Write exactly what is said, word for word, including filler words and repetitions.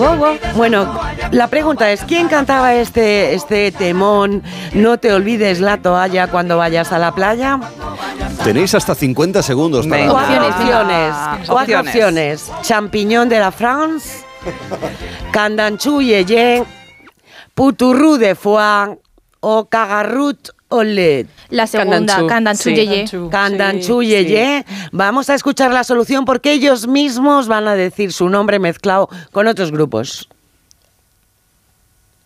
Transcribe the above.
Bueno, la pregunta es, ¿quién cantaba este, este temón? No te olvides la toalla cuando vayas a la playa. Tenéis hasta cincuenta segundos para... Cuatro Opciones, opciones. Cuatro opciones. opciones. Champiñón de la France, Candanchú Yeye, Puturrú de Foix o Cagarrut Olé. La segunda, Candanchú Sí. Yeye. Candanchú Sí, Yeye. Vamos a escuchar la solución porque ellos mismos van a decir su nombre mezclado con otros grupos.